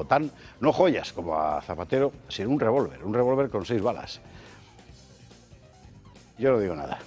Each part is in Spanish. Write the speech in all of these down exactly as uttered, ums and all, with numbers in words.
OTAN, no joyas como a Zapatero, sino un revólver, un revólver con seis balas. Yo no digo nada.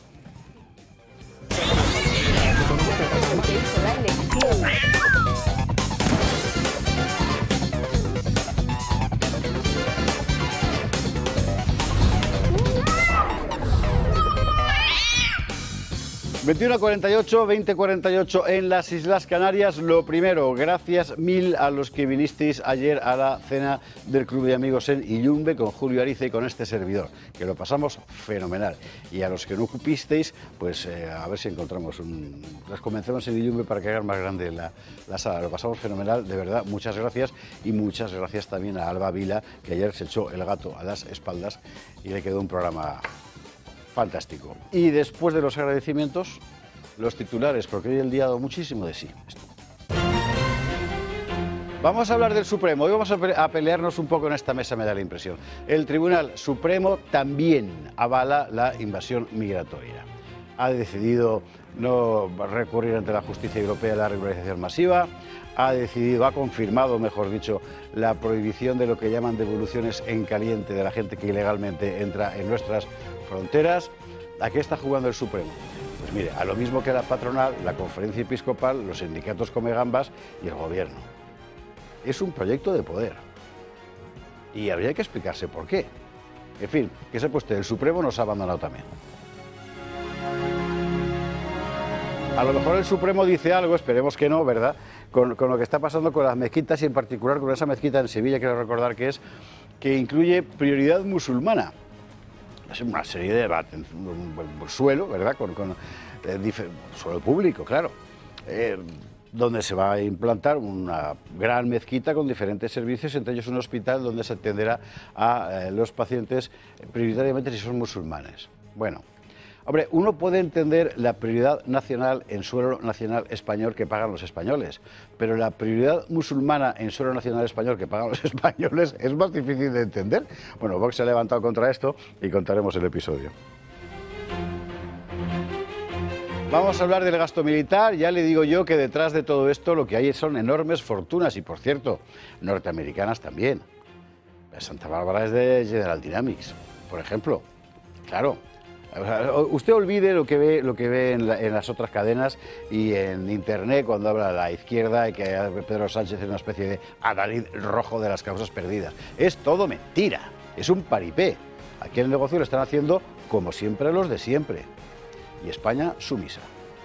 veintiuno cuarenta y ocho, veinte cuarenta y ocho en las Islas Canarias. Lo primero, gracias mil a los que vinisteis ayer a la cena del Club de Amigos en Illumbe con Julio Ariza y con este servidor, que lo pasamos fenomenal. Y a los que no cupisteis, pues eh, a ver si encontramos un... Las convencemos en Illumbe para que hagan más grande la, la sala. Lo pasamos fenomenal, de verdad, muchas gracias. Y muchas gracias también a Alba Vila, que ayer se echó el gato a las espaldas y le quedó un programa fantástico. Y después de los agradecimientos, los titulares, porque hoy el día ha dado muchísimo de sí. Esto. Vamos a hablar del Supremo. Hoy vamos a, pe a pelearnos un poco en esta mesa, me da la impresión. El Tribunal Supremo también avala la invasión migratoria. Ha decidido no recurrir ante la justicia europea a la regularización masiva. Ha decidido, ha confirmado, mejor dicho, la prohibición de lo que llaman devoluciones en caliente de la gente que ilegalmente entra en nuestras fronteras. ¿A qué está jugando el Supremo? Pues mire, a lo mismo que la patronal, la conferencia episcopal, los sindicatos come gambas y el gobierno. Es un proyecto de poder. Y habría que explicarse por qué. En fin, que sepa usted, el Supremo nos ha abandonado también. A lo mejor el Supremo dice algo, esperemos que no, ¿verdad?, con, con lo que está pasando con las mezquitas y en particular con esa mezquita en Sevilla, quiero recordar que es, que incluye prioridad musulmana. Es una serie de debates, un suelo, ¿verdad?, con, con eh, suelo público, claro, eh, donde se va a implantar una gran mezquita con diferentes servicios, entre ellos un hospital donde se atenderá a eh, los pacientes prioritariamente si son musulmanes. Bueno. Hombre, uno puede entender la prioridad nacional en suelo nacional español que pagan los españoles, pero la prioridad musulmana en suelo nacional español que pagan los españoles es más difícil de entender. Bueno, Vox se ha levantado contra esto y contaremos el episodio. Vamos a hablar del gasto militar. Ya le digo yo que detrás de todo esto lo que hay son enormes fortunas y, por cierto, norteamericanas también. La Santa Bárbara es de General Dynamics, por ejemplo. Claro. Usted olvide lo que ve, lo que ve en, la, en las otras cadenas y en internet cuando habla de la izquierda y que Pedro Sánchez es una especie de adalid rojo de las causas perdidas. Es todo mentira, es un paripé. Aquí el negocio lo están haciendo como siempre los de siempre. Y España sumisa.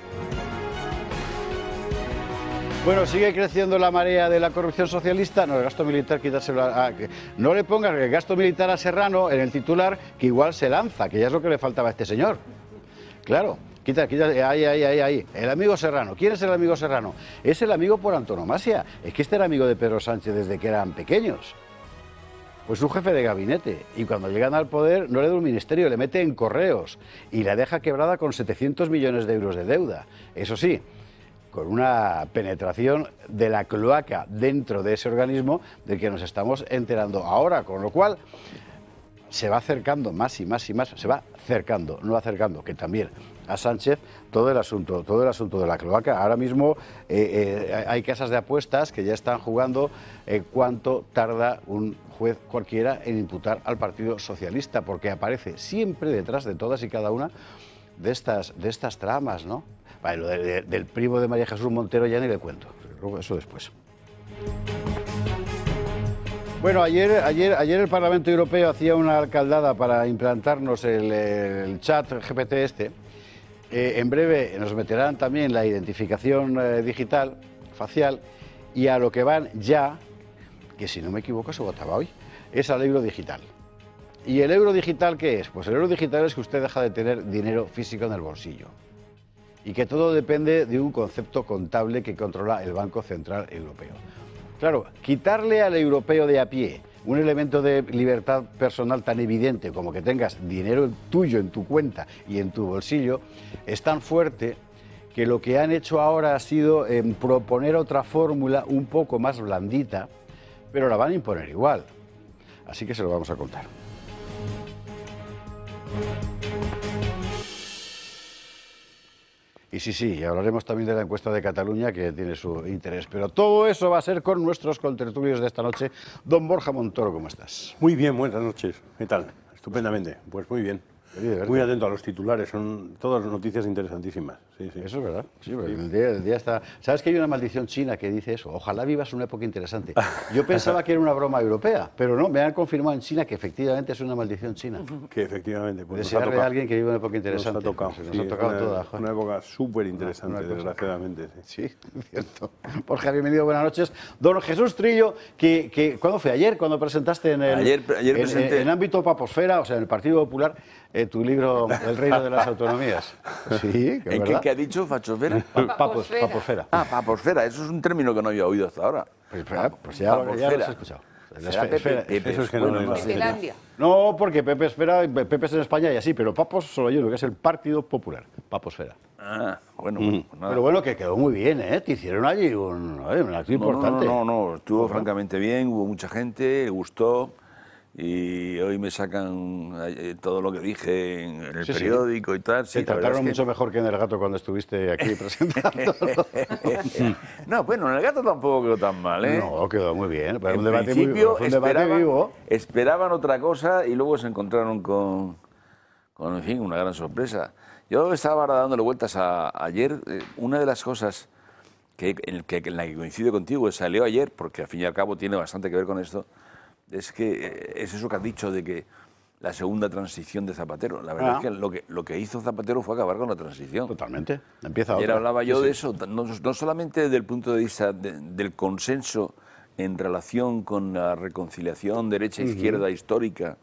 Bueno, sigue creciendo la marea de la corrupción socialista. No, el gasto militar, quitárselo a... a no le pongan el gasto militar a Serrano en el titular, que igual se lanza, que ya es lo que le faltaba a este señor. Claro, quita, quita, ahí, ahí, ahí, ahí. El amigo Serrano. ¿Quién es el amigo Serrano? Es el amigo por antonomasia. Es que este era amigo de Pedro Sánchez desde que eran pequeños. Pues un jefe de gabinete. Y cuando llegan al poder no le da un ministerio, le mete en correos. Y la deja quebrada con setecientos millones de euros de deuda. Eso sí, con una penetración de la cloaca dentro de ese organismo del que nos estamos enterando ahora, con lo cual se va acercando más y más y más, se va acercando, no acercando, que también a Sánchez todo el asunto, todo el asunto de la cloaca. Ahora mismo eh, eh, hay casas de apuestas que ya están jugando eh, cuánto tarda un juez cualquiera en imputar al Partido Socialista, porque aparece siempre detrás de todas y cada una de estas, de estas tramas, ¿no? Vale, lo de, de, del primo de María Jesús Montero ya ni le cuento, eso después. Bueno, ayer, ayer, ayer el Parlamento Europeo hacía una alcaldada para implantarnos el, el chat G P T este. Eh, en breve nos meterán también la identificación eh, digital, facial, y a lo que van ya, que si no me equivoco se votaba hoy, es al euro digital. ¿Y el euro digital qué es? Pues el euro digital es que usted deja de tener dinero físico en el bolsillo. Y que todo depende de un concepto contable que controla el Banco Central Europeo. Claro, quitarle al europeo de a pie un elemento de libertad personal tan evidente como que tengas dinero tuyo en tu cuenta y en tu bolsillo es tan fuerte que lo que han hecho ahora ha sido eh, proponer otra fórmula un poco más blandita, pero la van a imponer igual. Así que se lo vamos a contar. Y sí, sí, y hablaremos también de la encuesta de Cataluña, que tiene su interés. Pero todo eso va a ser con nuestros contertulios de esta noche. Don Borja Montoro, ¿cómo estás? Muy bien, buenas noches. ¿Qué tal? Estupendamente. Pues muy bien. Muy atento a los titulares, son todas noticias interesantísimas. Sí, sí. Eso es verdad. Sí, sí. El, día, el día está... ¿Sabes que hay una maldición china que dice eso? Ojalá vivas una época interesante. Yo pensaba que era una broma europea, pero no, me han confirmado en China que efectivamente es una maldición china. Que efectivamente. Pues desearle a alguien que viva una época interesante. Nos ha tocado. Nos sí, ha tocado una, toda. Una época súper interesante, desgraciadamente. Sí, sí, cierto. Borja, bienvenido, buenas noches. Don Jesús Trillo, que, que ¿cuándo fue? ¿Ayer? Cuando presentaste en el ayer, ayer en, presenté... en, en ámbito paposfera, o sea, en el Partido Popular, eh, tu libro El reino de las autonomías. Sí, ¿En qué, qué ha dicho, fachosfera? Papos, paposfera. Ah, paposfera, eso es un término que no había oído hasta ahora. Pues, pues ya, ya lo has escuchado. Será Pepe, Pepe, eso es que no, bueno, no, no, no, porque Pepe Esfera, Pepe es en España y así, pero Papos solo hay uno, que es el Partido Popular, Paposfera. Ah, bueno, mm. bueno pues nada. Pero bueno, que quedó muy bien, ¿eh? Te hicieron allí un, un acto no, importante. No, no, no, no, estuvo ¿no? francamente bien, hubo mucha gente, gustó. Y hoy me sacan todo lo que dije en el sí, periódico sí. y tal. Sí, te trataron es mucho que... mejor que en El Gato cuando estuviste aquí presentando. No, bueno, en El Gato tampoco quedó tan mal, ¿eh? No, quedó muy bien. Pero en un debate principio muy, fue un debate esperaban, vivo. esperaban otra cosa y luego se encontraron con, con, en fin, una gran sorpresa. Yo estaba ahora dándole vueltas a, a ayer. Eh, una de las cosas que, en, que, en la que coincido contigo, salió ayer, porque al fin y al cabo tiene bastante que ver con esto, es que es eso que has dicho de que la segunda transición de Zapatero. La verdad ah. es que lo, que lo que hizo Zapatero fue acabar con la transición. Totalmente. Empieza Ayer otra. hablaba yo sí, de sí. eso, no, no solamente desde el punto de vista de, del consenso en relación con la reconciliación derecha-izquierda uh-huh. histórica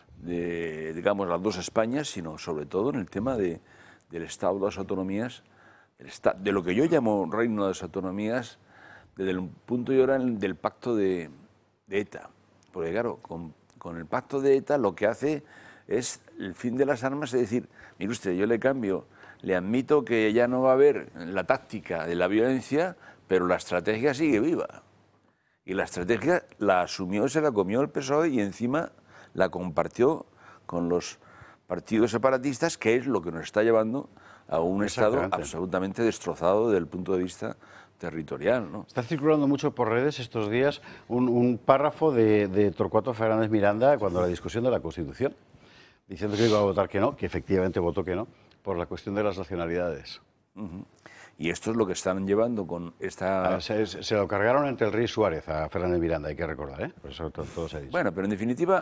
de, digamos, las dos Españas, sino sobre todo en el tema de, del Estado de las autonomías, el esta, de lo que yo llamo reino de las autonomías, desde el punto de vista del pacto de, de ETA. Porque claro, con, con el pacto de ETA lo que hace es el fin de las armas, es decir, mire usted, yo le cambio, le admito que ya no va a haber la táctica de la violencia, pero la estrategia sigue viva. Y la estrategia la asumió, se la comió el P S O E y encima la compartió con los partidos separatistas, que es lo que nos está llevando a un Estado absolutamente destrozado desde el punto de vista territorial, ¿no? Está circulando mucho por redes estos días un, un párrafo de, de Torcuato Fernández Miranda cuando la discusión de la Constitución, diciendo que iba a votar que no, que efectivamente votó que no, por la cuestión de las nacionalidades. Uh-huh. Y esto es lo que están llevando con esta... Ah, se, se lo cargaron entre el Rey Suárez a Fernández Miranda, hay que recordar, ¿eh? Por eso todo, todo se ha dicho. Bueno, pero en definitiva,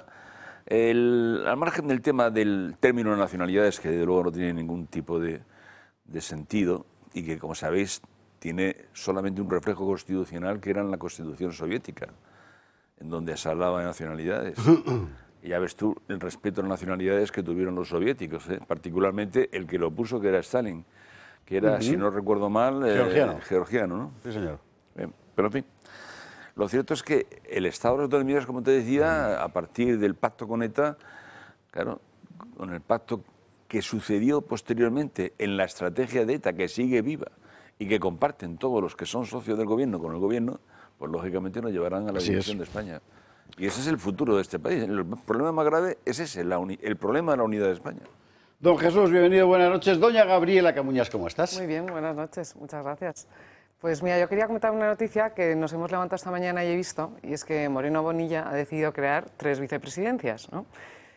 el, al margen del tema del término de nacionalidades, que desde luego no tiene ningún tipo de, de sentido y que, como sabéis, tiene solamente un reflejo constitucional que era en la Constitución soviética, en donde se hablaba de nacionalidades. Y ya ves tú el respeto a las nacionalidades que tuvieron los soviéticos, ¿eh? Particularmente el que lo puso, que era Stalin, que era, uh-huh. si no recuerdo mal, eh, georgiano. georgiano, ¿no? Sí, señor. Bien, pero en fin, lo cierto es que el Estado de las autonomías, como te decía, uh-huh. a partir del pacto con ETA, claro, con el pacto que sucedió posteriormente en la estrategia de ETA, que sigue viva, y que comparten todos los que son socios del gobierno con el gobierno, pues lógicamente nos llevarán a la división de España. Y ese es el futuro de este país. El problema más grave es ese, la uni- el problema de la unidad de España. Don Jesús, bienvenido, buenas noches. Doña Gabriela Camuñas, ¿cómo estás? Muy bien, buenas noches, muchas gracias. Pues mira, yo quería comentar una noticia que nos hemos levantado esta mañana y he visto, y es que Moreno Bonilla ha decidido crear tres vicepresidencias, ¿no?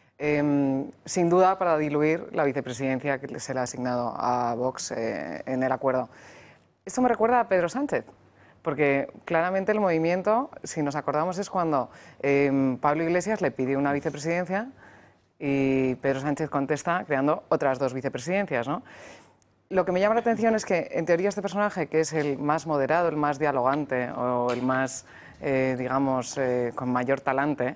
Eh, sin duda para diluir la vicepresidencia que se le ha asignado a Vox eh, en el acuerdo. Esto me recuerda a Pedro Sánchez, porque claramente el movimiento, si nos acordamos, es cuando eh, Pablo Iglesias le pidió una vicepresidencia y Pedro Sánchez contesta creando otras dos vicepresidencias, ¿no? Lo que me llama la atención es que, en teoría, este personaje, que es el más moderado, el más dialogante o el más, eh, digamos, eh, con mayor talante,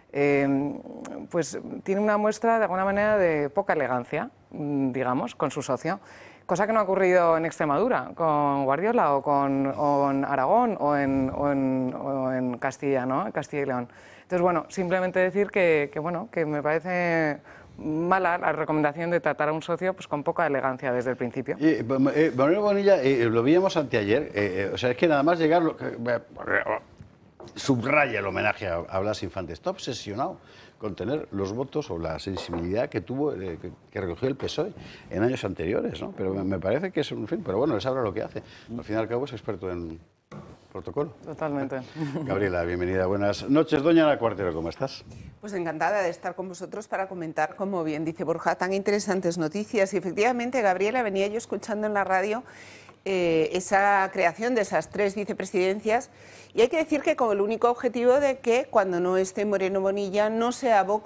eh, pues tiene una muestra, de alguna manera, de poca elegancia, digamos, con su socio. Cosa que no ha ocurrido en Extremadura, con Guardiola o con o en Aragón o en, o, en, o en Castilla, ¿no? En Castilla y León. Entonces, bueno, simplemente decir que, que, bueno, que me parece mala la recomendación de tratar a un socio pues, con poca elegancia desde el principio. Eh, eh, Manuel Bonilla, eh, lo veíamos anteayer, eh, eh, o sea, es que nada más llegar... Lo, eh, subraya el homenaje a, a Blas Infante. Está obsesionado con tener los votos o la sensibilidad que tuvo, eh, que, que recogió el P S O E en años anteriores, ¿no? Pero me, me parece que es un fin, pero bueno, él sabrá lo que hace. Al fin y al cabo es experto en protocolo. Totalmente. Gabriela, bienvenida. Buenas noches. Doña Ana Cuartero, ¿cómo estás? Pues encantada de estar con vosotros para comentar, como bien dice Borja, tan interesantes noticias. Y efectivamente, Gabriela, venía yo escuchando en la radio eh, esa creación de esas tres vicepresidencias, y hay que decir que con el único objetivo de que cuando no esté Moreno Bonilla no sea Vox